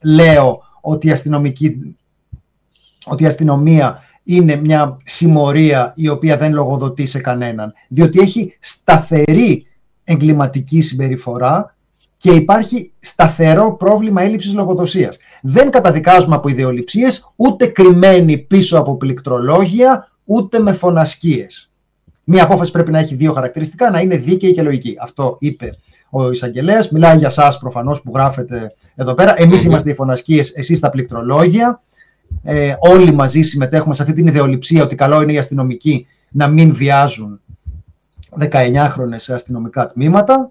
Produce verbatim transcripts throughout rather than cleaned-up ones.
λέω ότι η, αστυνομική, ότι η αστυνομία είναι μια συμμορία η οποία δεν λογοδοτεί σε κανέναν, διότι έχει σταθερή εγκληματική συμπεριφορά και υπάρχει σταθερό πρόβλημα έλλειψης λογοδοσίας. Δεν καταδικάζουμε από ιδεολειψίες, ούτε κρυμμένοι πίσω από πληκτρολόγια, ούτε με φωνασκίες. Μία απόφαση πρέπει να έχει δύο χαρακτηριστικά, να είναι δίκαιη και λογική. Αυτό είπε ο εισαγγελέας. Μιλάει για εσάς προφανώς που γράφετε εδώ πέρα. Εμείς mm-hmm. είμαστε οι φωνασκίες, εσείς τα πληκτρολόγια. Ε, όλοι μαζί συμμετέχουμε σε αυτή την ιδεολειψία ότι καλό είναι οι αστυνομικοί να μην βιάζουν δεκαεννιάχρονες σε αστυνομικά τμήματα.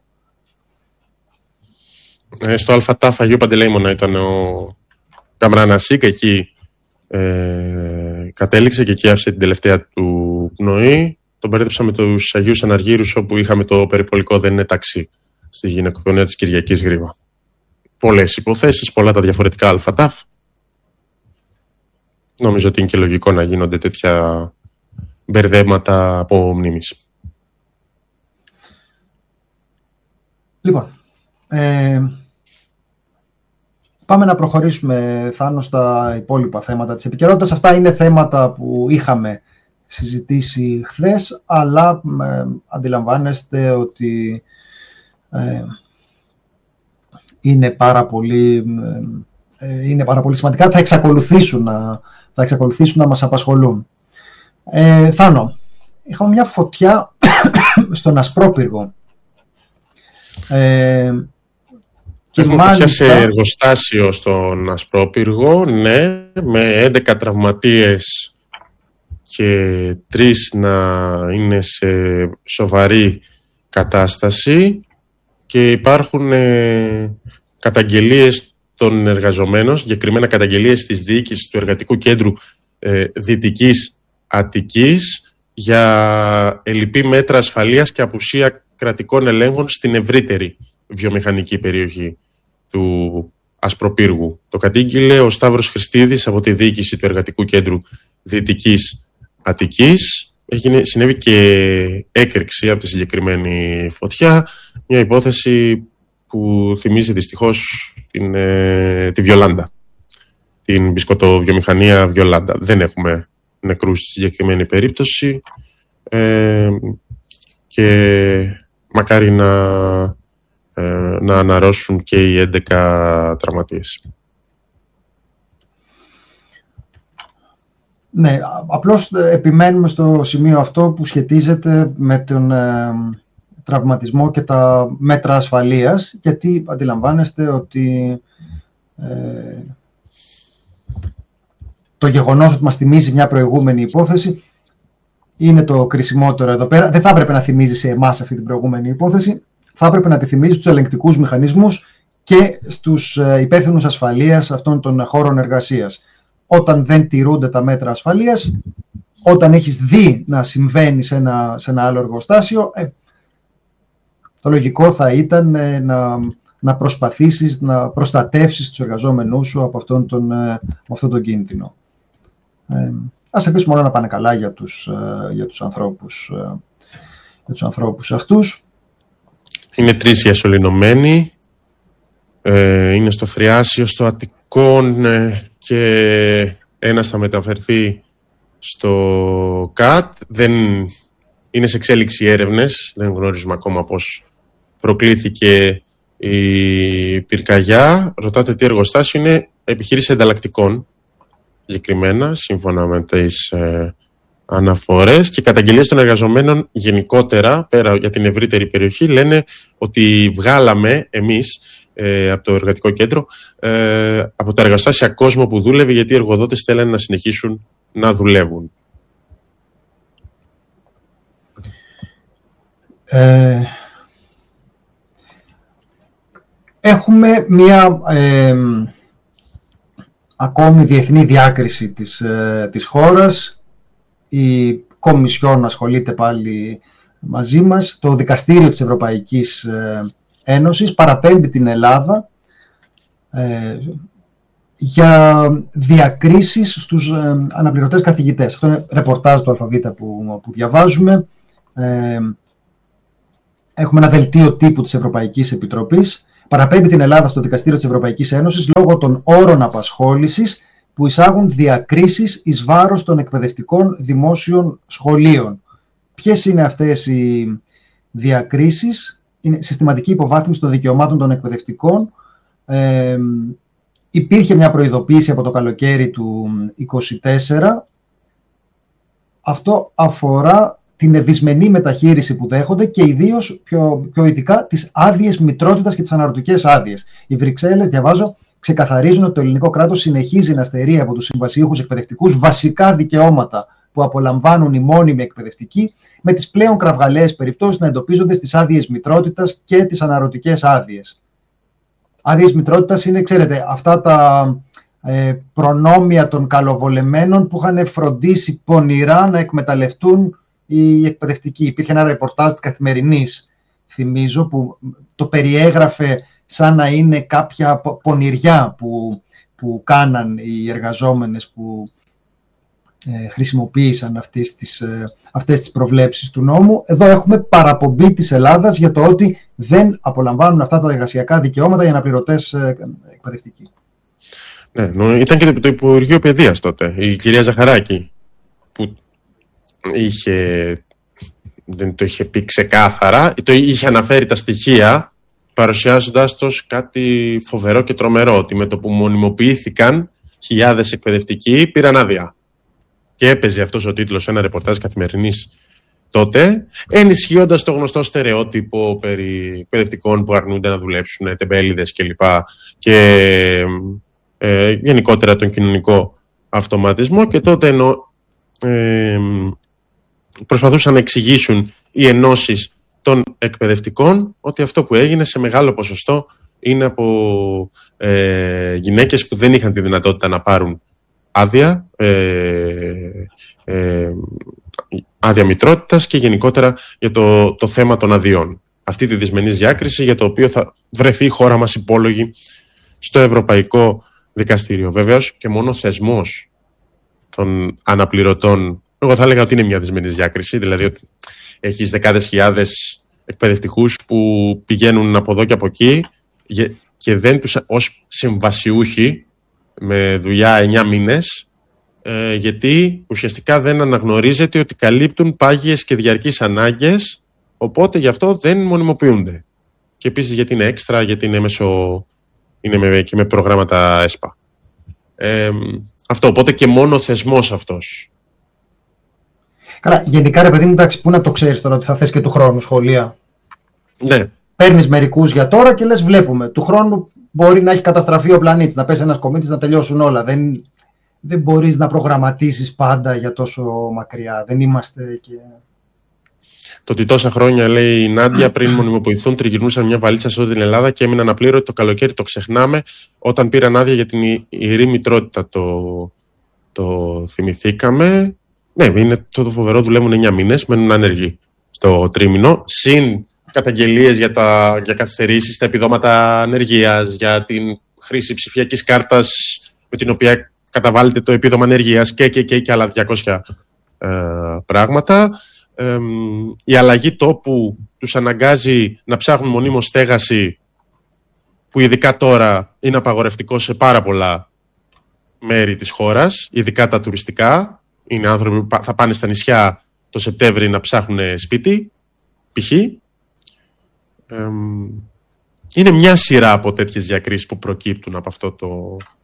Ε, στο ΑΤΑΦ Αγίου Παντελεήμωνα ήταν ο Καμρανασίκ, εκεί ε, κατέληξε και εκεί άφησε την τελευταία του πνοή. Τον μπέρδεψα με τους Αγίους Αναργύρους, όπου είχαμε το περιπολικό δεν είναι ταξί στη γυναικοπαιδεία της Κυριακής Γρήβα. Πολλές υποθέσεις, πολλά τα διαφορετικά ΑΤΑΦ. Νομίζω ότι είναι και λογικό να γίνονται τέτοια μπερδέματα από μνήμης. Λοιπόν, ε, πάμε να προχωρήσουμε, Θάνο, στα υπόλοιπα θέματα της επικαιρότητας. Αυτά είναι θέματα που είχαμε συζητήσει χθες, αλλά ε, αντιλαμβάνεστε ότι ε, είναι, πάρα πολύ, ε, είναι πάρα πολύ σημαντικά. Θα εξακολουθήσουν να, θα εξακολουθήσουν να μας απασχολούν. Ε, Θάνο, είχαμε μια φωτιά στον Ασπρόπυργο. Ε, και Έχουμε μάλιστα... φωτιά σε εργοστάσιο στον Ασπρόπυργο, ναι, με έντεκα τραυματίες και τρεις να είναι σε σοβαρή κατάσταση, και υπάρχουν ε, καταγγελίες των εργαζομένων, συγκεκριμένα καταγγελίες της διοίκησης του Εργατικού Κέντρου ε, Δυτικής Αττικής για ελλειπή μέτρα ασφαλείας και απουσία κρατικών ελέγχων στην ευρύτερη βιομηχανική περιοχή του Ασπροπύργου. Το κατήγγειλε ο Σταύρος Χριστίδης από τη διοίκηση του Εργατικού Κέντρου Δυτικής Αττικής. Έγινε, συνέβη και έκρηξη από τη συγκεκριμένη φωτιά, μια υπόθεση που θυμίζει δυστυχώς την, ε, τη Βιολάντα, την μπισκοτοβιομηχανία Βιολάντα. Δεν έχουμε νεκρούς στη συγκεκριμένη περίπτωση ε, και μακάρι να, ε, να αναρρώσουν και οι έντεκα τραυματίες. Ναι, απλώς επιμένουμε στο σημείο αυτό που σχετίζεται με τον ε, τραυματισμό και τα μέτρα ασφαλείας, γιατί αντιλαμβάνεστε ότι ε, το γεγονός ότι μας θυμίζει μια προηγούμενη υπόθεση είναι το κρισιμότερο εδώ πέρα. Δεν θα έπρεπε να θυμίζει σε εμάς αυτή την προηγούμενη υπόθεση, θα έπρεπε να τη θυμίζει στους ελεγκτικούς μηχανισμούς και στους υπεύθυνους ασφαλείας αυτών των χώρων εργασίας. Όταν δεν τηρούνται τα μέτρα ασφαλείας, όταν έχεις δει να συμβαίνει σε ένα, σε ένα άλλο εργοστάσιο, ε, το λογικό θα ήταν ε, να, να προσπαθήσεις να προστατεύσεις τους εργαζόμενούς σου από αυτόν τον, ε, από αυτόν τον κίνδυνο. Ε, ας ελπίσουμε όλα να πάνε καλά για τους, ε, για τους, ανθρώπους, ε, για τους ανθρώπους αυτούς. Είναι τρεις οι ασωληνωμένοι. Ε, είναι στο Θριάσιο, στο Αττικόν ε, και ένας θα μεταφερθεί στο ΚΑΤ. Δεν είναι σε εξέλιξη έρευνες, δεν γνωρίζουμε ακόμα πώς προκλήθηκε η πυρκαγιά. Ρωτάτε τι εργοστάσιο είναι, επιχείρηση ενταλλακτικών, συγκεκριμένα, σύμφωνα με τις ε, αναφορές, και καταγγελίες των εργαζομένων γενικότερα, πέρα για την ευρύτερη περιοχή, λένε ότι βγάλαμε εμείς ε, από το εργατικό κέντρο, ε, από τα εργοστάσια κόσμο που δούλευε, γιατί οι εργοδότες θέλουν να συνεχίσουν να δουλεύουν. Ε, έχουμε μία ε, ακόμη διεθνή διάκριση της, ε, της χώρας. Η Κομισιόν ασχολείται πάλι μαζί μας. Το Δικαστήριο της Ευρωπαϊκής ε, Ένωσης παραπέμπει την Ελλάδα ε, για διακρίσεις στους ε, αναπληρωτές καθηγητές. Αυτό είναι ρεπορτάζ του ΑΒ που, που διαβάζουμε. Ε, έχουμε ένα δελτίο τύπου της Ευρωπαϊκής Επιτροπής παραπέμπει την Ελλάδα στο Δικαστήριο της Ευρωπαϊκής Ένωσης λόγω των όρων απασχόλησης που εισάγουν διακρίσεις εις βάρος των εκπαιδευτικών δημόσιων σχολείων. Ποιες είναι αυτές οι διακρίσεις? Είναι συστηματική υποβάθμιση των δικαιωμάτων των εκπαιδευτικών. Ε, υπήρχε μια προειδοποίηση από το καλοκαίρι του είκοσι τέσσερα. Αυτό αφορά την δυσμενή μεταχείριση που δέχονται και ιδίως πιο, πιο ειδικά τις άδειες μητρότητας και τις αναρωτικές άδειες. Οι Βρυξέλλες, διαβάζω, ξεκαθαρίζουν ότι το ελληνικό κράτος συνεχίζει να στερεί από τους συμβασιούχους εκπαιδευτικούς βασικά δικαιώματα που απολαμβάνουν οι μόνιμοι εκπαιδευτικοί, με τις πλέον κραυγαλαίες περιπτώσεις να εντοπίζονται στις άδειες μητρότητας και τις αναρωτικές άδειες. Άδειες μητρότητας είναι, ξέρετε, αυτά τα ε, προνόμια των καλοβολεμένων που είχαν φροντίσει πονηρά να εκμεταλλευτούν οι εκπαιδευτικοί. Υπήρχε ένα ρεπορτάζ της Καθημερινής, θυμίζω, που το περιέγραφε σαν να είναι κάποια πονηριά που, που κάναν οι εργαζόμενες που ε, χρησιμοποίησαν αυτές τις, ε, αυτές τις προβλέψεις του νόμου. Εδώ έχουμε παραπομπή της Ελλάδας για το ότι δεν απολαμβάνουν αυτά τα εργασιακά δικαιώματα οι αναπληρωτές ε, εκπαιδευτικοί. Ναι, ήταν και το Υπουργείο Παιδείας τότε, η κυρία Ζαχαράκη, που είχε, δεν το είχε πει ξεκάθαρα, το είχε αναφέρει τα στοιχεία, παρουσιάζοντας το κάτι φοβερό και τρομερό, ότι με το που μονιμοποιήθηκαν χιλιάδες εκπαιδευτικοί πήραν άδεια. Και έπαιζε αυτός ο τίτλος σε ένα ρεπορτάζ Καθημερινής τότε, ενισχύοντας το γνωστό στερεότυπο περί εκπαιδευτικών που αρνούνται να δουλέψουν, τεμπέληδες κλπ. Και ε, γενικότερα τον κοινωνικό αυτοματισμό. Και τότε ενώ ε, προσπαθούσαν να εξηγήσουν οι ενώσεις των εκπαιδευτικών ότι αυτό που έγινε σε μεγάλο ποσοστό είναι από ε, γυναίκες που δεν είχαν τη δυνατότητα να πάρουν άδεια, ε, ε, άδεια μητρότητας και γενικότερα για το, το θέμα των αδειών. Αυτή τη δυσμενής διάκριση για το οποίο θα βρεθεί η χώρα μας υπόλογη στο Ευρωπαϊκό Δικαστήριο. Βέβαιως και μόνο θεσμός των αναπληρωτών, εγώ θα έλεγα ότι είναι μια δυσμενής διάκριση, δηλαδή ότι έχεις δεκάδες χιλιάδες εκπαιδευτικούς που πηγαίνουν από εδώ και από εκεί και δεν τους ως συμβασιούχοι με δουλειά εννιά μήνες, ε, γιατί ουσιαστικά δεν αναγνωρίζεται ότι καλύπτουν πάγιες και διαρκείς ανάγκες, οπότε γι' αυτό δεν μονιμοποιούνται. Και επίσης γιατί είναι έξτρα, γιατί είναι, μέσω, είναι με, και με προγράμματα ΕΣΠΑ. Ε, αυτό, οπότε και μόνο θεσμός αυτός. Καλά, γενικά ρε παιδί μου, εντάξει, πού να το ξέρεις τώρα ότι θα θες και του χρόνου σχολεία. Ναι. Παίρνεις μερικούς για τώρα και λες βλέπουμε. Του χρόνου μπορεί να έχει καταστραφεί ο πλανήτης, να πέσει ένας κομίτης, να τελειώσουν όλα. Δεν, δεν μπορείς να προγραμματίσεις πάντα για τόσο μακριά. Δεν είμαστε και... Το ότι τόσα χρόνια, λέει η Νάντια, πριν μονιμοποιηθούν, τριγυρνούσαν μια βαλίτσα σε όλη την Ελλάδα και έμειναν απλήρωτοι το καλοκαίρι. Το ξεχνάμε. Όταν πήραν άδεια για την ιερή μητρότητα, το, το θυμηθήκαμε. Ναι, είναι το φοβερό, δουλεύουν εννιά μήνες, μένουν άνεργοι στο τρίμηνο. Συν καταγγελίες για, τα, για καθυστερήσεις στα επιδόματα ανεργίας, για την χρήση ψηφιακής κάρτας με την οποία καταβάλλεται το επίδομα ανεργίας και, και, και, και άλλα διακόσια ε, πράγματα. Ε, η αλλαγή τόπου τους αναγκάζει να ψάχνουν μονίμως στέγαση, που ειδικά τώρα είναι απαγορευτικό σε πάρα πολλά μέρη της χώρας, ειδικά τα τουριστικά. Είναι άνθρωποι που θα πάνε στα νησιά το Σεπτέμβρη να ψάχνουν σπίτι, π.χ. Ε, είναι μια σειρά από τέτοιες διακρίσεις που προκύπτουν από αυτό το...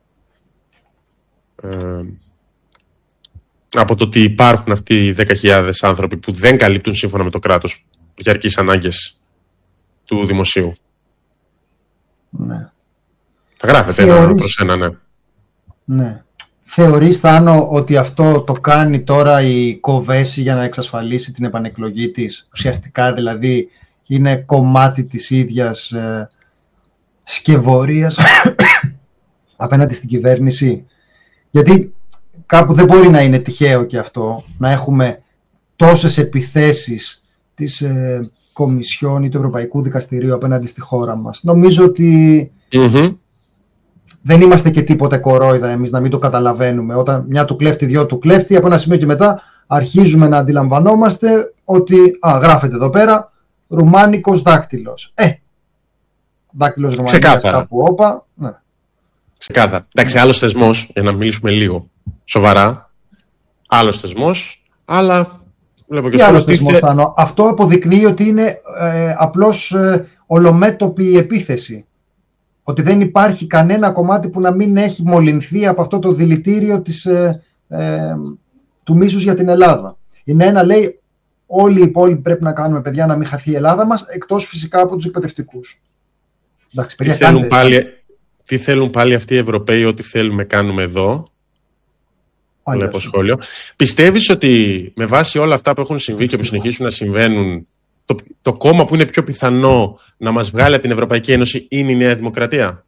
Ε, από το ότι υπάρχουν αυτοί οι δέκα χιλιάδες άνθρωποι που δεν καλύπτουν σύμφωνα με το κράτος διαρκείς ανάγκες του δημοσίου. Ναι. Θα γράφετε Θεωρείς... ένα προς ένα, ναι. Ναι. Θεωρείς, Θάνο, ότι αυτό το κάνει τώρα η Κοβέση για να εξασφαλίσει την επανεκλογή της? Ουσιαστικά δηλαδή είναι κομμάτι της ίδιας ε, σκευωρίας απέναντι στην κυβέρνηση? Γιατί κάπου δεν μπορεί να είναι τυχαίο και αυτό, να έχουμε τόσες επιθέσεις της ε, Κομισιόν ή του Ευρωπαϊκού Δικαστηρίου απέναντι στη χώρα μας. Νομίζω ότι mm-hmm. δεν είμαστε και τίποτε κορόιδα εμείς να μην το καταλαβαίνουμε. Όταν μια του κλέφτη, δυο του κλέφτη, από ένα σημείο και μετά αρχίζουμε να αντιλαμβανόμαστε ότι α, γράφεται εδώ πέρα ρουμάνικος δάκτυλος. Ε, δάκτυλος Ρουμανίας, κάπου όπα. Ναι. Ξεκάθαρα. Εντάξει, άλλος θεσμός, για να μιλήσουμε λίγο σοβαρά, άλλος θεσμός, αλλά βλέπω και τι άλλος θεσμός, Θάνο? Αυτό αποδεικνύει ότι είναι ε, απλώς ε, ολομέτωπη επίθεση. Ότι δεν υπάρχει κανένα κομμάτι που να μην έχει μολυνθεί από αυτό το δηλητήριο της, ε, ε, του μίσους για την Ελλάδα. Είναι ένα, λέει, όλοι οι υπόλοιποι πρέπει να κάνουμε, παιδιά, να μην χαθεί η Ελλάδα μας, εκτός φυσικά από τους εκπαιδευτικούς. Εντάξει, παιδιά, τι, θέλουν πάλι, τι θέλουν πάλι αυτοί οι Ευρωπαίοι, ό,τι θέλουμε κάνουμε εδώ. Βλέπω σχόλιο. Πιστεύεις ότι με βάση όλα αυτά που έχουν συμβεί και που συνεχίσουν να συμβαίνουν, το, το κόμμα που είναι πιο πιθανό να μας βγάλει από την Ευρωπαϊκή Ένωση είναι η Νέα Δημοκρατία?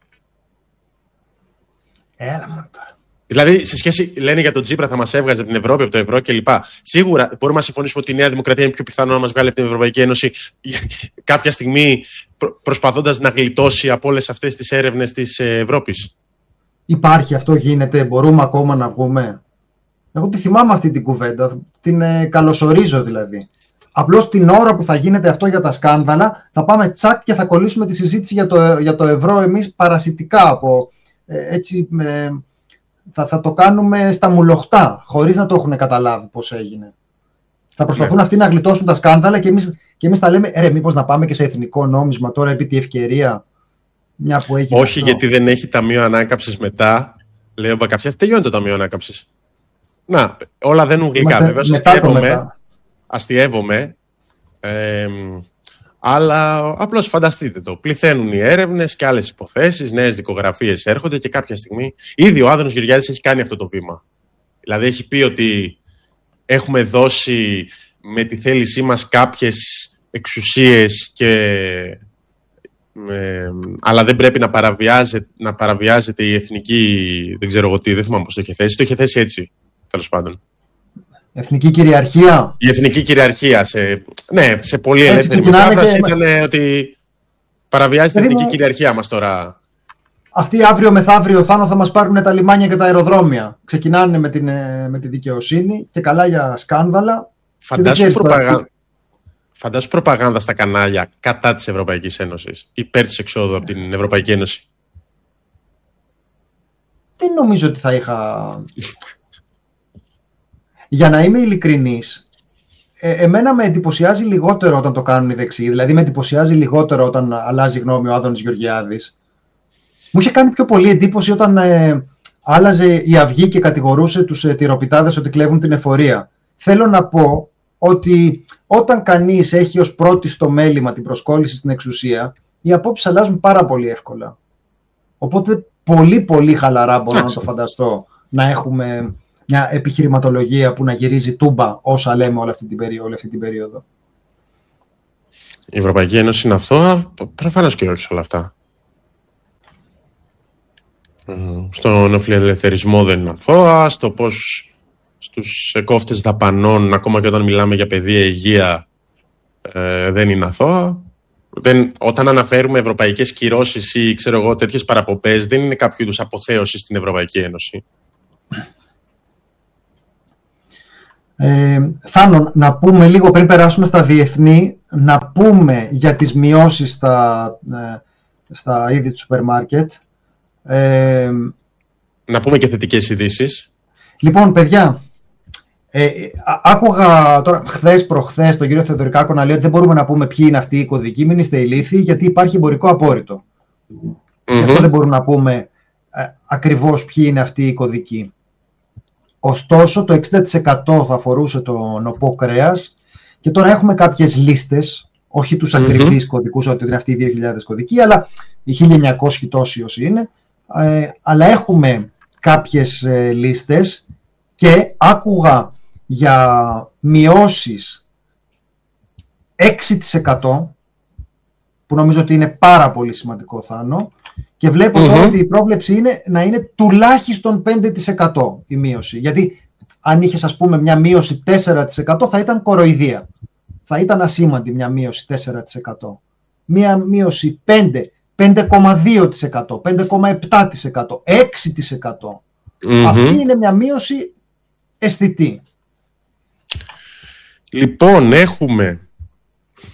Έλα μου τώρα. Δηλαδή, σε σχέση, λένε για τον Τσίπρα θα μας έβγαζε από την Ευρώπη, από το ευρώ κλπ. Σίγουρα μπορούμε να συμφωνήσουμε ότι η Νέα Δημοκρατία είναι πιο πιθανό να μας βγάλει από την Ευρωπαϊκή Ένωση κάποια στιγμή, προ, προσπαθώντας να γλιτώσει από όλες αυτές τις έρευνες της Ευρώπης. Υπάρχει, αυτό γίνεται, μπορούμε ακόμα να βγούμε? Εγώ τη θυμάμαι αυτή την κουβέντα, την ε, καλωσορίζω δηλαδή. Απλώς την ώρα που θα γίνεται αυτό για τα σκάνδαλα, θα πάμε τσακ και θα κολλήσουμε τη συζήτηση για το, για το ευρώ εμείς παρασιτικά. Από, ε, έτσι, ε, θα, θα το κάνουμε στα μουλοχτά, χωρίς να το έχουν καταλάβει πώς έγινε. Θα προσπαθούν yeah. αυτοί να γλιτώσουν τα σκάνδαλα και εμείς, και εμείς θα λέμε, ρε, μήπως να πάμε και σε εθνικό νόμισμα τώρα επί τη ευκαιρία. Μια που έχει όχι, αυτό. Γιατί δεν έχει ταμείο ανάκαμψης μετά. Λέει ο Μπακαυσιάς, τελειώνει το ταμείο ανάκαμψης. Να, όλα δένουν γλυκά. Βέβαια, αστειεύομαι. αστειεύομαι ε, αλλά απλώς φανταστείτε το. Πληθαίνουν οι έρευνες και άλλες υποθέσεις, νέες δικογραφίες έρχονται και κάποια στιγμή. Ήδη ο Άδωνος Γεωργιάδης έχει κάνει αυτό το βήμα. Δηλαδή έχει πει ότι έχουμε δώσει με τη θέλησή μας κάποιες εξουσίες και. Ε, αλλά δεν πρέπει να παραβιάζεται, να παραβιάζεται η εθνική. Δεν ξέρω εγώ τι, δεν θυμάμαι πώς το είχε θέσει. Το είχε θέσει έτσι, τέλος πάντων. Εθνική κυριαρχία. Η εθνική κυριαρχία. Σε, ναι, σε πολύ ελεύθερη μετάφραση και... ήταν ότι παραβιάζεται η εθνική μου... κυριαρχία μας τώρα. Αυτοί αύριο μεθαύριο, Θάνο, θα μας πάρουν τα λιμάνια και τα αεροδρόμια. Ξεκινάνε με, την, με τη δικαιοσύνη και καλά για σκάνδαλα. Φαντάσου προπαγάνδα. Φαντάσου προπαγάνδα στα κανάλια κατά της Ευρωπαϊκής Ένωσης, υπέρ της εξόδου από την Ευρωπαϊκή Ένωση. Δεν νομίζω ότι θα είχα... Για να είμαι ειλικρινής, ε, εμένα με εντυπωσιάζει λιγότερο όταν το κάνουν οι δεξιοί, δηλαδή με εντυπωσιάζει λιγότερο όταν αλλάζει γνώμη ο Άδωνης Γεωργιάδης. Μου είχε κάνει πιο πολύ εντύπωση όταν ε, άλλαζε η Αυγή και κατηγορούσε τους ε, τυροπιτάδες ότι κλέβουν την εφορία. Θέλω να πω ότι όταν κανείς έχει ως πρώτη στο μέλημα την προσκόλληση στην εξουσία, οι απόψεις αλλάζουν πάρα πολύ εύκολα. Οπότε πολύ πολύ χαλαρά μπορώ να το φανταστώ να έχουμε μια επιχειρηματολογία που να γυρίζει τούμπα όσα λέμε όλη αυτή την περίοδο. Όλη αυτή την περίοδο. Η Ευρωπαϊκή Ένωση είναι αθώα, προφανώς και όχι όλα αυτά. Στον νεοφιλελευθερισμό δεν είναι αθώα, στο πώς στους κόφτες δαπανών, ακόμα και όταν μιλάμε για παιδεία, υγεία, ε, δεν είναι αθώα. Δεν, όταν αναφέρουμε ευρωπαϊκές κυρώσεις ή ξέρω εγώ τέτοιες παραπομπές, δεν είναι κάποιο είδους αποθέωση στην Ευρωπαϊκή Ένωση. Ε, Θάνο, να πούμε λίγο πριν περάσουμε στα διεθνή, να πούμε για τις μειώσεις στα, ε, στα είδη του σούπερ μάρκετ. Ε, να πούμε και θετικές ειδήσεις. Λοιπόν, παιδιά, ε, άκουγα τώρα χθες προχθές τον κύριο Θεοδωρικάκο να λέει ότι δεν μπορούμε να πούμε ποιοι είναι αυτοί οι κωδικοί, μην είστε ηλίθιοι, γιατί υπάρχει εμπορικό απόρριτο. Mm-hmm. Γι' αυτό δεν μπορούμε να πούμε ε, ακριβώς ποιοι είναι αυτοί οι κωδικοί. Ωστόσο, το εξήντα τοις εκατό θα αφορούσε το νοπό κρέας και τώρα έχουμε κάποιες λίστες, όχι τους mm-hmm. ακριβείς κωδικούς, ότι είναι αυτοί οι δύο χιλιάδες κωδικοί, αλλά οι χίλια εννιακόσιοι τόσοι όσοι είναι, ε, αλλά έχουμε κάποιες ε, λίστες και άκουγα για μειώσεις έξι τοις εκατό, που νομίζω ότι είναι πάρα πολύ σημαντικό, Θάνο, και βλέπω mm-hmm. τώρα ότι η πρόβλεψη είναι να είναι τουλάχιστον πέντε τοις εκατό η μείωση. Γιατί αν είχες, ας πούμε, μια μείωση τέσσερα τοις εκατό θα ήταν κοροϊδία. Θα ήταν ασήμαντη μια μείωση τέσσερα τοις εκατό. Μια μείωση πέντε, πέντε κόμμα δύο τοις εκατό, πέντε κόμμα επτά τοις εκατό, έξι τοις εκατό. Mm-hmm. Αυτή είναι μια μείωση αισθητή. Λοιπόν, έχουμε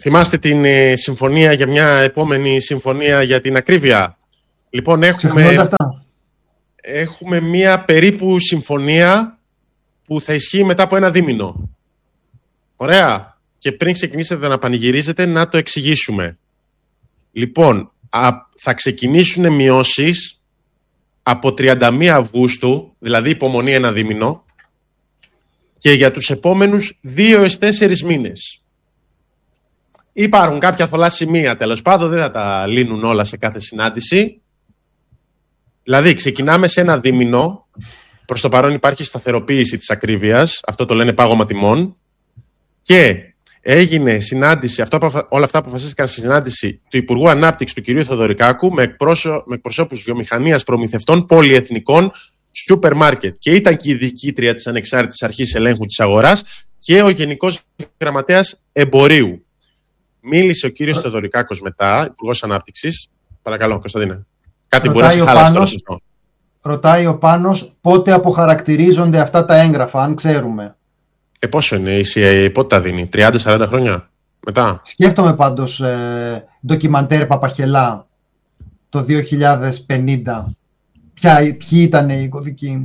θυμάστε την ε, συμφωνία για μια επόμενη συμφωνία για την ακρίβεια? Λοιπόν, έχουμε, έχουμε μια περίπου συμφωνία που θα ισχύει μετά από ένα δίμηνο. Ωραία. Και πριν ξεκινήσετε να πανηγυρίζετε, να το εξηγήσουμε. Λοιπόν, α, θα ξεκινήσουν μειώσεις από τριάντα μία Αυγούστου, δηλαδή υπομονή ένα δίμηνο, και για τους επόμενους δύο έως τέσσερις μήνες. Υπάρχουν κάποια θολά σημεία, τέλος πάντων, δεν θα τα λύνουν όλα σε κάθε συνάντηση. Δηλαδή, ξεκινάμε σε ένα δίμηνο. Προς το παρόν υπάρχει σταθεροποίηση της ακρίβειας, αυτό το λένε πάγωμα τιμών. Και έγινε συνάντηση, αυτό, όλα αυτά αποφασίστηκαν στη συνάντηση του Υπουργού Ανάπτυξης του κ. Θεοδωρικάκου με, εκπρόσω, με εκπροσώπους βιομηχανίας, προμηθευτών, πολυεθνικών, σούπερ μάρκετ. Και ήταν και η διοικήτρια της Ανεξάρτητης Αρχής Ελέγχου της Αγοράς και ο Γενικός Γραμματέας Εμπορίου. Μίλησε ο κύριος Θεοδωρικάκος μετά, Υπουργός Ανάπτυξης. Παρακαλώ, Κωνσταντίνε. Κάτι μπορεί να σε χάλασε τώρα σωστό. Ρωτάει ο Πάνος πότε αποχαρακτηρίζονται αυτά τα έγγραφα, αν ξέρουμε. Ε, πόσο είναι η σι άι έι, πότε τα δίνει, τριάντα σαράντα χρόνια μετά? Σκέφτομαι πάντως ε, ντοκιμαντέρ Παπαχελά το δύο χιλιάδες πενήντα. Ποια, ποιοι ήταν οι κωδικοί?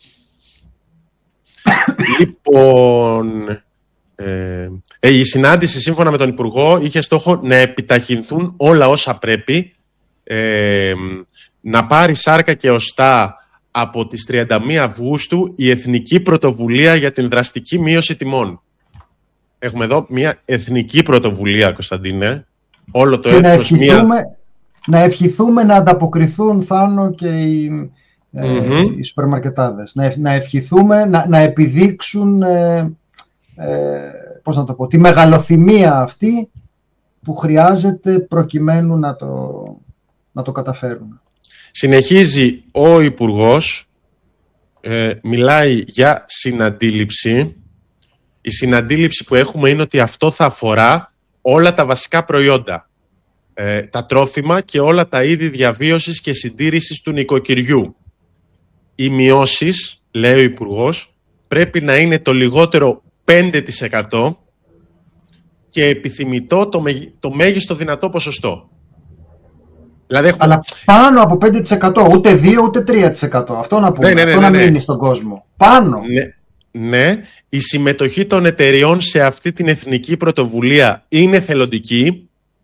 Λοιπόν, ε, ε, η συνάντηση σύμφωνα με τον Υπουργό είχε στόχο να επιταχυνθούν όλα όσα πρέπει, ε, να πάρει σάρκα και οστά από τις τριάντα μία Αυγούστου η Εθνική Πρωτοβουλία για την Δραστική Μείωση Τιμών. Έχουμε εδώ μια εθνική πρωτοβουλία, Κωνσταντίνε. Όλο το και έθνος να ευχηθούμε, μια... να ευχηθούμε να ανταποκριθούν, Θάνο, και οι, mm-hmm. ε, οι σούπερμαρκετάδες. Να, να ευχηθούμε να, να επιδείξουν ε, ε, πώς να το πω, τη μεγαλοθυμία αυτή που χρειάζεται προκειμένου να το, να το καταφέρουν. Συνεχίζει ο Υπουργός, ε, μιλάει για συναντήληψη. Η συναντήληψη που έχουμε είναι ότι αυτό θα αφορά όλα τα βασικά προϊόντα, ε, τα τρόφιμα και όλα τα είδη διαβίωσης και συντήρησης του νοικοκυριού. Οι μειώσεις, λέει ο Υπουργός, πρέπει να είναι το λιγότερο πέντε τοις εκατό και επιθυμητό το, μεγ, το μέγιστο δυνατό ποσοστό. Δηλαδή έχουμε... Αλλά πάνω από πέντε τοις εκατό, ούτε δύο ούτε τρία τοις εκατό. Αυτό να πούμε, ναι, ναι, ναι, αυτό ναι, ναι. να μείνει στον κόσμο. Πάνω. Ναι, ναι, η συμμετοχή των εταιριών σε αυτή την εθνική πρωτοβουλία είναι θελοντική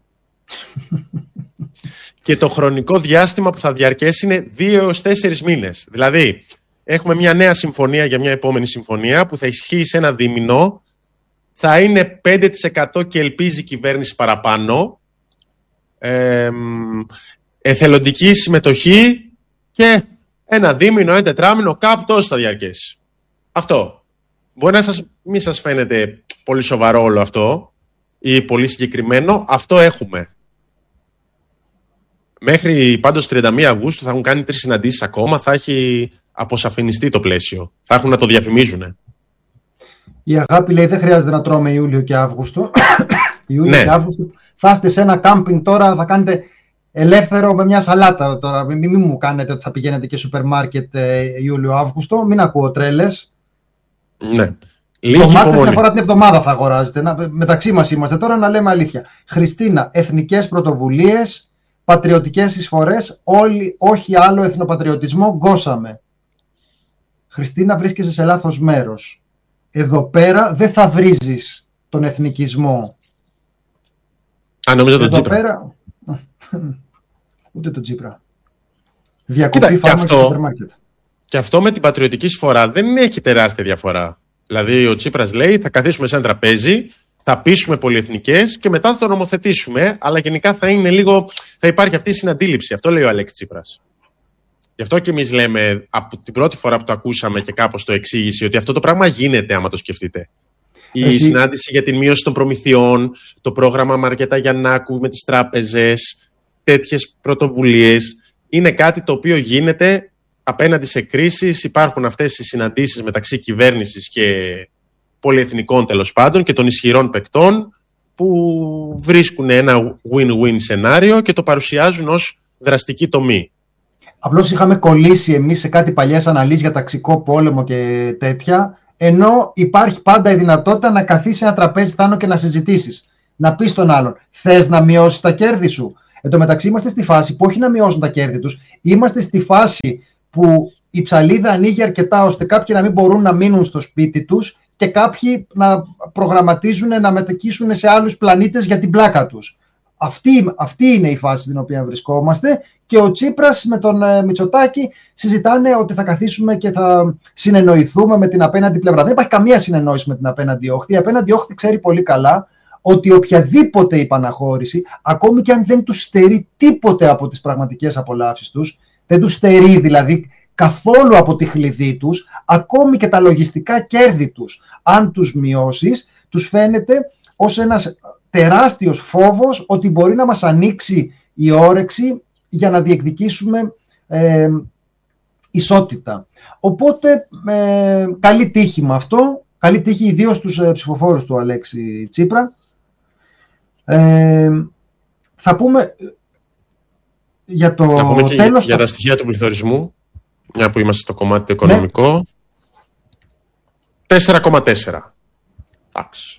και το χρονικό διάστημα που θα διαρκέσει είναι δύο έως τέσσερις μήνες. Δηλαδή, έχουμε μια νέα συμφωνία για μια επόμενη συμφωνία που θα ισχύει σε ένα δίμηνο, θα είναι πέντε τοις εκατό και ελπίζει η κυβέρνηση παραπάνω, ε, εθελοντική συμμετοχή και ένα δίμηνο, ένα τετράμινο, κάπου τόσο θα διαρκέσει. Αυτό. Μπορεί να σας, μην σας φαίνεται πολύ σοβαρό όλο αυτό ή πολύ συγκεκριμένο. Αυτό έχουμε. Μέχρι πάντως τριάντα μία Αυγούστου θα έχουν κάνει τρεις συναντήσεις ακόμα. Θα έχει αποσαφινιστεί το πλαίσιο. Θα έχουν να το διαφημίζουν. Η Αγάπη λέει δεν χρειάζεται να τρώμε Ιούλιο και Αύγουστο. Ιούλιο ναι. και Αύγουστο. Θα είστε σε ένα κάμπινγκ τώρα, θα κάνετε ελεύθερο με μια σαλάτα τώρα. Μην, μην μου κάνετε ότι θα πηγαίνετε και σούπερ μάρκετ ε, Ιούλιο-Αύγουστο. Μην ακούω τρέλες. Ναι. Το μάτι μια φορά την εβδομάδα θα αγοράζετε. Να, μεταξύ μας είμαστε τώρα, να λέμε αλήθεια. Χριστίνα, εθνικές πρωτοβουλίες, πατριωτικές εισφορές, όλοι, όχι άλλο εθνοπατριωτισμό, γκώσαμε. Χριστίνα, βρίσκεσαι σε λάθος μέρος. Εδώ πέρα δεν θα βρίζεις τον εθνικισμό. Α, νομίζω τον Τσίπρα. Πέρα... Ούτε τον Τσίπρα. Διακοπή φάρμακο στο σούπερ μάρκετ. Και αυτό με την πατριωτική εισφορά δεν έχει τεράστια διαφορά. Δηλαδή, ο Τσίπρας λέει: θα καθίσουμε σε ένα τραπέζι, θα πείσουμε πολυεθνικές και μετά θα το νομοθετήσουμε. Αλλά γενικά θα είναι λίγο. Θα υπάρχει αυτή η συναντήληψη. Αυτό λέει ο Αλέξης Τσίπρας. Γι' αυτό και εμείς λέμε από την πρώτη φορά που το ακούσαμε και κάπως το εξήγησε ότι αυτό το πράγμα γίνεται, άμα το σκεφτείτε. Η Εσύ... συνάντηση για την μείωση των προμηθειών, το πρόγραμμα Μαριέτα Γιαννάκου με τις τράπεζες, τέτοιες πρωτοβουλίες. Είναι κάτι το οποίο γίνεται απέναντι σε κρίσεις. Υπάρχουν αυτές οι συναντήσεις μεταξύ κυβέρνησης και πολυεθνικών τέλος πάντων και των ισχυρών παικτών που βρίσκουν ένα win-win σενάριο και το παρουσιάζουν ως δραστική τομή. Απλώς είχαμε κολλήσει εμείς σε κάτι παλιές αναλύσεις για ταξικό πόλεμο και τέτοια, ενώ υπάρχει πάντα η δυνατότητα να καθίσεις ένα τραπέζι Θάνο και να συζητήσεις. να πει στον άλλον, θες να μειώσεις τα κέρδη σου? Εν τω μεταξύ είμαστε στη φάση που όχι να μειώσουν τα κέρδη τους, είμαστε στη φάση που η ψαλίδα ανοίγει αρκετά ώστε κάποιοι να μην μπορούν να μείνουν στο σπίτι τους και κάποιοι να προγραμματίζουν να μετακύσουν σε άλλους πλανήτες για την πλάκα τους. Αυτή, αυτή είναι η φάση στην οποία βρισκόμαστε και ο Τσίπρας με τον ε, Μητσοτάκη συζητάνε ότι θα καθίσουμε και θα συνεννοηθούμε με την απέναντι πλευρά. Δεν υπάρχει καμία συνεννόηση με την απέναντι όχθη. Η απέναντι όχθη ξέρει πολύ καλά ότι οποιαδήποτε υπαναχώρηση, ακόμη και αν δεν τους στερεί τίποτε από τις πραγματικές απολαύσεις τους, δεν τους στερεί δηλαδή καθόλου από τη χλειδί τους, ακόμη και τα λογιστικά κέρδη τους, αν τους μειώσεις, τους φαίνεται ως ένας τεράστιος φόβος ότι μπορεί να μας ανοίξει η όρεξη για να διεκδικήσουμε ε, ισότητα. Οπότε, ε, καλή τύχη με αυτό, καλή τύχη ιδίως στους ε, ψηφοφόρους του Αλέξη Τσίπρα. Ε, θα πούμε για το θα πούμε και τέλος... για τα στοιχεία του πληθωρισμού, μια που είμαστε στο κομμάτι το οικονομικό. Ναι. τέσσερα κόμμα τέσσερα. Εντάξει.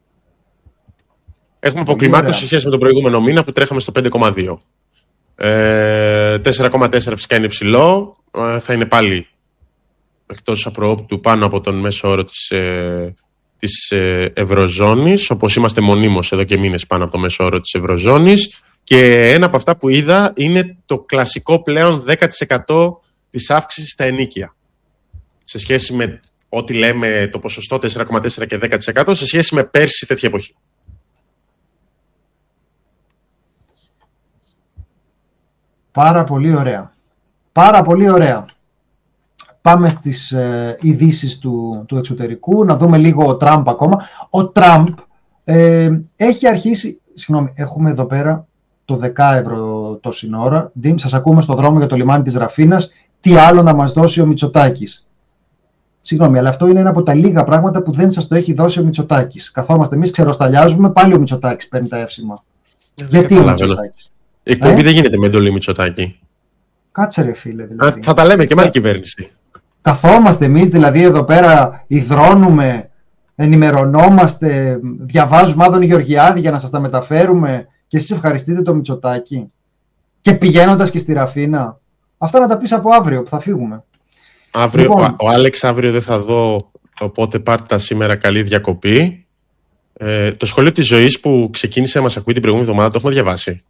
Έχουμε αποκλιμάκωση σε σχέση με τον προηγούμενο μήνα που τρέχαμε στο πέντε κόμμα δύο. Ε, τέσσερα κόμμα τέσσερα φυσικά είναι υψηλό. Ε, θα είναι πάλι εκτός απροόπτου πάνω από τον μέσο όρο της, ε, της ε, Ευρωζώνης, όπως είμαστε μονίμως εδώ και μήνες πάνω από το μέσο όρο της Ευρωζώνης. Και ένα από αυτά που είδα είναι το κλασικό πλέον δέκα τοις εκατό της αύξησης στα ενοίκια. Σε σχέση με ό,τι λέμε το ποσοστό τέσσερα κόμμα τέσσερα και δέκα τοις εκατό σε σχέση με πέρσι τέτοια εποχή. Πάρα πολύ ωραία. Πάρα πολύ ωραία. Πάμε στις ε, ειδήσεις του, του εξωτερικού, να δούμε λίγο ο Τραμπ ακόμα. Ο Τραμπ ε, έχει αρχίσει, συγγνώμη, έχουμε εδώ πέρα το δέκα ευρώ τόση ώρα. Ντίμ, σας ακούμε στο δρόμο για το λιμάνι της Ραφίνας. Τι άλλο να μας δώσει ο Μητσοτάκης? Συγγνώμη, αλλά αυτό είναι ένα από τα λίγα πράγματα που δεν σας το έχει δώσει ο Μητσοτάκης. Καθόμαστε εμείς, ξεροσταλιάζουμε, πάλι ο Μητσοτάκης παίρνει τα εύσημα. Ε, Γιατί ο Μητσοτάκης? Η εκπομπή ε? δεν γίνεται με εντολή Μητσοτάκη. Κάτσε ρε φίλε δηλαδή. Α, θα τα λέμε και με άλλη κυβέρνηση. Καθόμαστε εμείς δηλαδή εδώ πέρα, υδρώνουμε, ενημερωνόμαστε, διαβάζουμε Άδων Γεωργιάδη για να σας τα μεταφέρουμε και εσείς ευχαριστείτε το Μητσοτάκη. Και πηγαίνοντας και στη Ραφίνα. Αυτά να τα πεις από αύριο που θα φύγουμε. Αύριο, λοιπόν, ο, ο Άλεξ αύριο δεν θα δω, οπότε πάρτε τα σήμερα καλή διακοπή. Ε, το σχολείο της ζωής που ξεκίνησε να μας ακούει την προηγούμενη εβδομάδα, το έχουμε διαβάσει.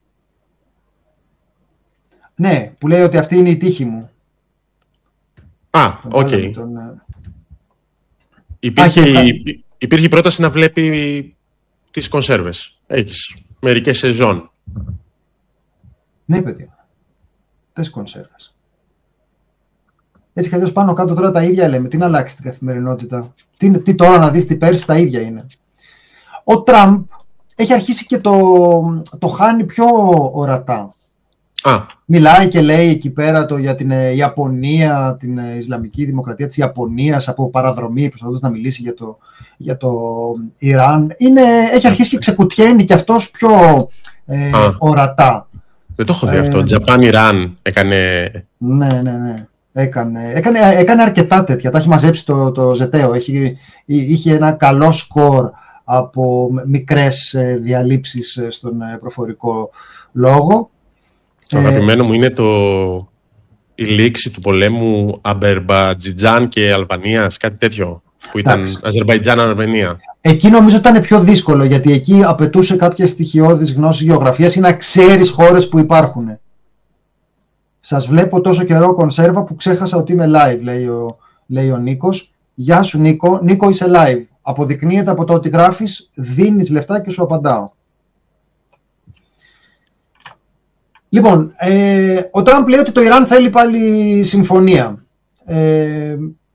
Ναι, που λέει ότι αυτή είναι η τύχη μου. Α, οκ. Okay. Τον... Υπήρχε, Α, η, υπήρχε η πρόταση να βλέπει τις κονσέρβες. Έχεις μερικές σεζόν. Ναι, παιδί. Τις κονσέρβες. Έτσι κι αλλιώς πάνω κάτω τώρα τα ίδια λέμε. Τι να αλλάξει την καθημερινότητα? Τι, τι τώρα να δεις, τι πέρσι τα ίδια είναι. Ο Τραμπ έχει αρχίσει και το, το χάνει πιο ορατά. Α. Μιλάει και λέει εκεί πέρα το, για την ε, Ιαπωνία, την ε, Ισλαμική Δημοκρατία της Ιαπωνίας από παραδρομή, προσπαθώντας να μιλήσει για το, για το Ιράν. Είναι, έχει αρχίσει και ξεκουτιένει και αυτός πιο ε, ορατά. Δεν το έχω δει ε, αυτό. Τζαπάν Ιράν έκανε... Ναι, ναι, ναι. Έκανε, έκανε, έκανε αρκετά τέτοια. Τα έχει μαζέψει το, το Ζετέο. Έχει, είχε ένα καλό σκορ από μικρές ε, διαλήψεις ε, στον ε, προφορικό λόγο. Το αγαπημένο μου είναι το... η λήξη του πολέμου Αζερμπαϊτζάν και Αλβανίας, κάτι τέτοιο, που ήταν Αζερμπαϊτζάν-Αρμενία. Εκεί νομίζω ήταν πιο δύσκολο, γιατί εκεί απαιτούσε κάποιες στοιχειώδεις γνώσεις γεωγραφίας ή να ξέρεις χώρες που υπάρχουν. Σας βλέπω τόσο καιρό κονσέρβα που ξέχασα ότι είμαι live, λέει ο, λέει ο Νίκος. Γεια σου Νίκο, Νίκο είσαι live. Αποδεικνύεται από το ότι γράφεις, δίνεις λεφτά και σου απαντάω. Λοιπόν, ε, ο Τραμπ λέει ότι το Ιράν θέλει πάλι συμφωνία. Ε,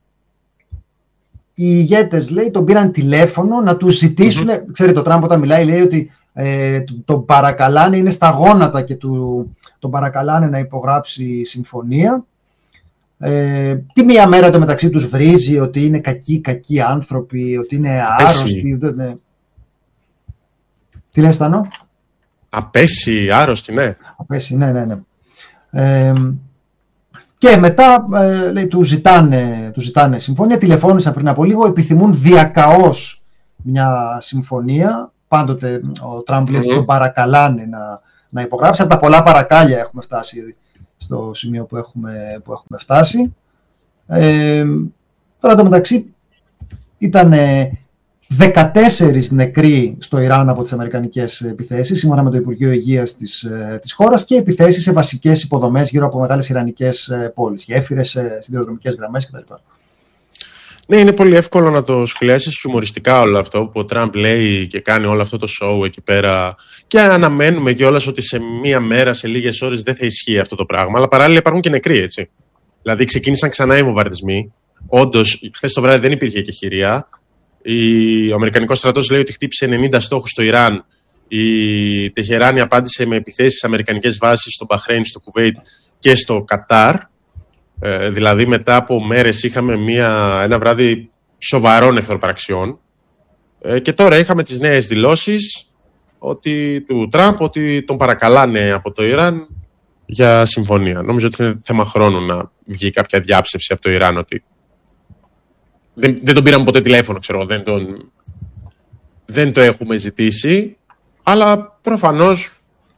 οι ηγέτες, λέει, τον πήραν τηλέφωνο να του ζητήσουν. Mm-hmm. Ξέρετε, ο Τραμπ όταν μιλάει λέει ότι ε, τον παρακαλάνε, είναι στα γόνατα και του, τον παρακαλάνε να υπογράψει συμφωνία. Ε, τι μία μέρα το μεταξύ τους βρίζει ότι είναι κακοί, κακοί άνθρωποι, ότι είναι άρρωστοι. Ναι. Τι λες, Στανό? Απέσει, άρρωστη, ναι. Απέσει, ναι, ναι, ναι. Ε, και μετά ε, λέει, του, ζητάνε, του ζητάνε συμφωνία. Τηλεφώνησαν πριν από λίγο, επιθυμούν διακαώς μια συμφωνία. πάντοτε ο Τραμπ λέει ότι mm-hmm. τον παρακαλάνε να, να υπογράψει. Από τα πολλά παρακάλια έχουμε φτάσει ήδη στο σημείο που έχουμε, που έχουμε φτάσει. Ε, τώρα το μεταξύ ήταν δεκατέσσερις νεκροί στο Ιράν από τις αμερικανικές επιθέσεις, σύμφωνα με το Υπουργείο Υγείας της, της χώρας, και επιθέσεις σε βασικές υποδομές γύρω από μεγάλες ιρανικές πόλεις, γέφυρες, σιδηροδρομικές γραμμές κτλ. Ναι, είναι πολύ εύκολο να το σχολιάσεις χιουμοριστικά όλο αυτό που ο Τραμπ λέει και κάνει όλο αυτό το show εκεί πέρα, και αναμένουμε κιόλας ότι σε μία μέρα, σε λίγες ώρες δεν θα ισχύει αυτό το πράγμα, αλλά παράλληλα υπάρχουν και νεκροί, έτσι. Δηλαδή ξεκίνησαν ξανά οι βομβαρδισμοί. Όντως, χθες το βράδυ δεν υπήρχε εκεχηρία. Ο Αμερικανικός στρατός λέει ότι χτύπησε ενενήντα στόχους στο Ιράν. Η Τεχεράνη απάντησε με επιθέσεις σε αμερικανικές βάσεις στο Μπαχρέιν, στο Κουβέιτ και στο Κατάρ. Ε, δηλαδή μετά από μέρες είχαμε μια, ένα βράδυ σοβαρών εχθροπραξιών. Ε, και τώρα είχαμε τις νέες δηλώσεις ότι, του Τραμπ ότι τον παρακαλάνε από το Ιράν για συμφωνία. Νομίζω ότι είναι θέμα χρόνου να βγει κάποια διάψευση από το Ιράν ότι δεν, δεν τον πήραμε ποτέ τηλέφωνο, ξέρω, δεν, τον, δεν το έχουμε ζητήσει, αλλά προφανώς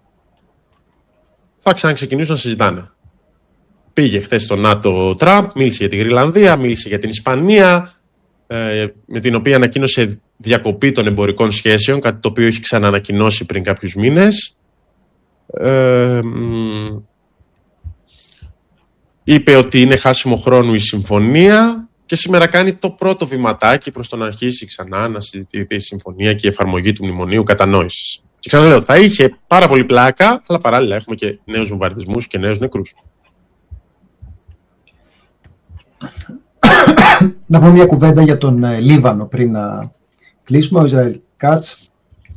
θα ξαναξεκινήσουν να συζητάνε. Πήγε χθες στο ΝΑΤΟ ο Τραμπ, μίλησε για τη Γρυλανδία, μίλησε για την Ισπανία, ε, με την οποία ανακοίνωσε διακοπή των εμπορικών σχέσεων, κάτι το οποίο έχει ξαναανακοινώσει πριν κάποιους μήνες. Ε, είπε ότι είναι χάσιμο χρόνου η συμφωνία και σήμερα κάνει το πρώτο βηματάκι προς το να αρχίσει ξανά να συζητείται η συμφωνία και η εφαρμογή του μνημονίου κατανόησης. Και ξαναλέω, θα είχε πάρα πολύ πλάκα, αλλά παράλληλα έχουμε και νέους βομβαρδισμούς και νέους νεκρούς. Να πούμε μια κουβέντα για τον ε, Λίβανο πριν να κλείσουμε. Ο Ισραήλ Κάτς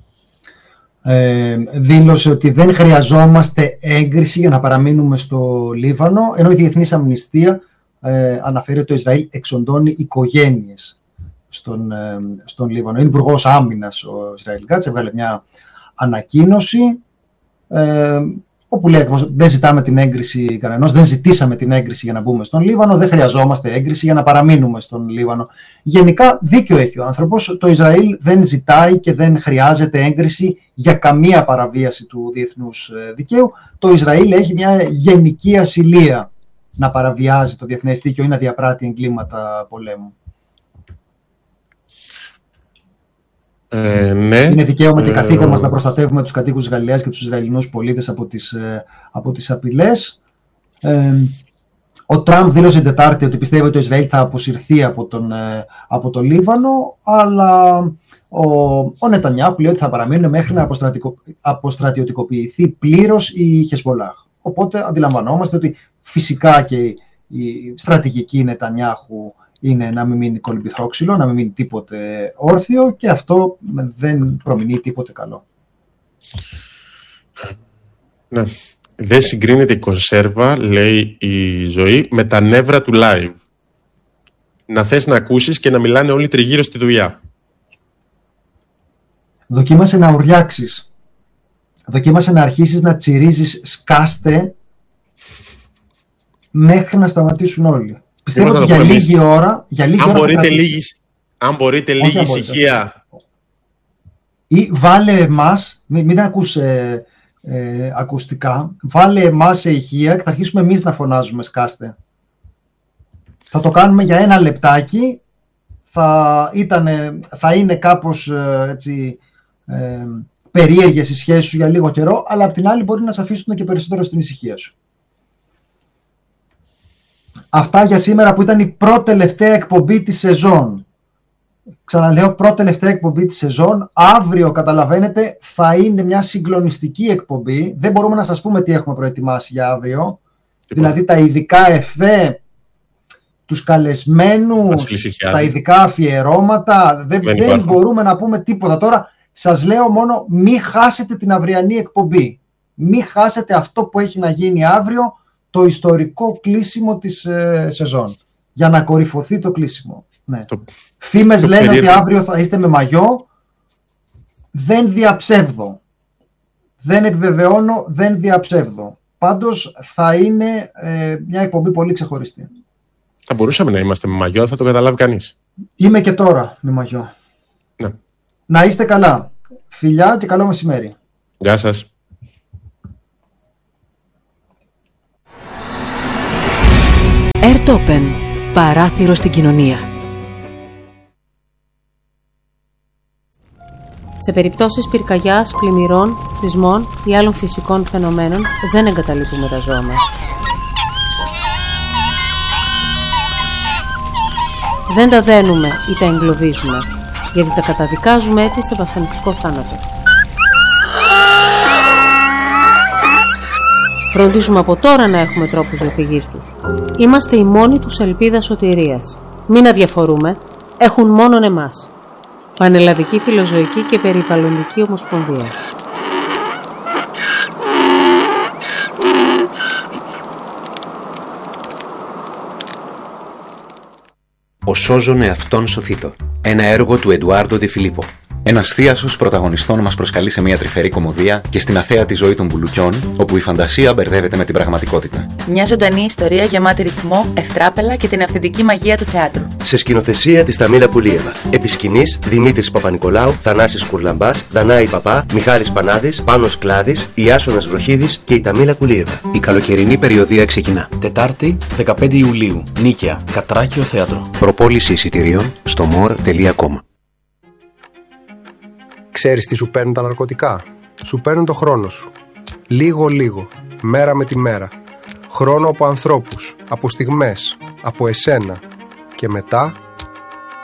ε, δήλωσε ότι δεν χρειαζόμαστε έγκριση για να παραμείνουμε στο Λίβανο, ενώ η Διεθνής Αμνηστία ε, αναφέρει ότι το Ισραήλ εξοντώνει οικογένειες στον, ε, στον Λίβανο. Είναι υπουργός άμυνας ο Ισραήλ Κάτς, έβγαλε μια ανακοίνωση ε, όπου λέει δεν ζητάμε την έγκριση κανενός, δεν ζητήσαμε την έγκριση για να μπούμε στον Λίβανο, δεν χρειαζόμαστε έγκριση για να παραμείνουμε στον Λίβανο. Γενικά δίκιο έχει ο άνθρωπος, το Ισραήλ δεν ζητάει και δεν χρειάζεται έγκριση για καμία παραβίαση του διεθνούς δικαίου. Το Ισραήλ έχει μια γενική ασυλία να παραβιάζει το διεθνές δίκαιο ή να διαπράττει εγκλήματα πολέμου. Ε, ναι. Είναι δικαίωμα και καθήκον ε, μας να προστατεύουμε τους κατοίκους της Γαλλίας και τους Ισραηλινούς πολίτες από τις, από τις απειλές. Ε, ο Τραμπ δήλωσε την Τετάρτη ότι πιστεύει ότι το Ισραήλ θα αποσυρθεί από, τον, από το Λίβανο, αλλά ο, ο Νετανιάχου λέει ότι θα παραμείνουν μέχρι να αποστρατιωτικοποιηθεί πλήρως η Χεσμολάχ. Οπότε αντιλαμβανόμαστε ότι φυσικά και η στρατηγική Νετανιάχου είναι να μην μείνει κολυμπηθρόξυλο, να μην μείνει τίποτε όρθιο, και αυτό δεν προμηνύει τίποτε καλό. Ναι. Δεν συγκρίνεται η κονσέρβα, λέει η Ζωή, με τα νεύρα του live. Να θες να ακούσεις και να μιλάνε όλοι τριγύρω στη δουλειά. Δοκίμασε να ουρλιάξεις. Δοκίμασε να αρχίσεις να τσιρίζεις σκάστε μέχρι να σταματήσουν όλοι. Πιστεύω ότι για λίγη ώρα, για λίγη αν, ώρα μπορείτε λίγη, αν μπορείτε λίγη Όχι, ησυχία. Ή βάλε εμάς, μην, μην ακούς ε, ε, ακουστικά, βάλε εμάς σε ηχεία και θα αρχίσουμε εμείς να φωνάζουμε σκάστε. Θα το κάνουμε για ένα λεπτάκι, θα, ήτανε, θα είναι κάπως ε, έτσι, ε, περίεργες οι σχέσεις σου για λίγο καιρό, αλλά απ' την άλλη μπορεί να σε αφήσουν και περισσότερο στην ησυχία σου. Αυτά για σήμερα, που ήταν η πρώτη τελευταία εκπομπή της σεζόν. Ξαναλέω, πρώτη τελευταία εκπομπή της σεζόν. Αύριο, καταλαβαίνετε, θα είναι μια συγκλονιστική εκπομπή. Δεν μπορούμε να σας πούμε τι έχουμε προετοιμάσει για αύριο. Τι δηλαδή τα ειδικά εφέ, τους καλεσμένους, τα ειδικά αφιερώματα. Δεν, δεν, δεν μπορούμε να πούμε τίποτα. Τώρα σας λέω μόνο μη χάσετε την αυριανή εκπομπή. Μη χάσετε αυτό που έχει να γίνει αύριο, το ιστορικό κλείσιμο της ε, σεζόν, για να κορυφωθεί το κλείσιμο. Ναι. Το, Φήμες το λένε περίεργο. Ότι αύριο θα είστε με μαγιό. Δεν διαψεύδω. Δεν επιβεβαιώνω, δεν διαψεύδω. Πάντως θα είναι ε, μια εκπομπή πολύ ξεχωριστή. Θα μπορούσαμε να είμαστε με μαγιό, θα το καταλάβει κανείς. Είμαι και τώρα με μαγιό. Ναι. Να είστε καλά. Φιλιά και καλό μεσημέρι. Γεια σας. Airtopen. Παράθυρο στην κοινωνία. Σε περιπτώσεις πυρκαγιάς, πλημμυρών, σεισμών ή άλλων φυσικών φαινομένων δεν εγκαταλείπουμε τα ζώα μας. Δεν τα δένουμε ή τα εγκλωβίζουμε, γιατί τα καταδικάζουμε έτσι σε βασανιστικό θάνατο. Φροντίζουμε από τώρα να έχουμε τρόπους διαφυγής τους. Είμαστε η μόνη τους ελπίδα σωτηρίας. Μην αδιαφορούμε, έχουν μόνον εμάς. Πανελλαδική Φιλοζωική και Περιβαλλοντική Ομοσπονδία. Ο σώζον εαυτόν σωθήτω. Ένα έργο του Εντουάρντο Ντι Φιλίππο. Ένας θίασος πρωταγωνιστών μας προσκαλεί σε μια τρυφερή κωμωδία και στην αθέατη ζωή των μπουλουκιών, όπου η φαντασία μπερδεύεται με την πραγματικότητα. Μια ζωντανή ιστορία γεμάτη ρυθμό, ευτράπελα και την αυθεντική μαγεία του θεάτρου. Σε σκηνοθεσία της Ταμίλα Πουλίεβα. Επί σκηνής Δημήτρης Παπα-Νικολάου, Θανάσης Κουρλαμπάς, Δανάη Παπά, Μιχάλης Πανάδης, Πάνος Κλάδης, Ιάσονας Βροχίδης και η Ταμίλα Πουλίεβα. Η καλοκαιρινή περιοδία ξεκινά. Τετάρτη, δεκαπέντε Ιουλίου. Νίκαια, Κατράκιο Θέατρο. Προπόληση εισιτηρίων στο more τελεία com. Ξέρεις τι σου παίρνουν τα ναρκωτικά? Σου παίρνουν το χρόνο σου. Λίγο-λίγο, μέρα με τη μέρα. Χρόνο από ανθρώπους, από στιγμές, από εσένα. Και μετά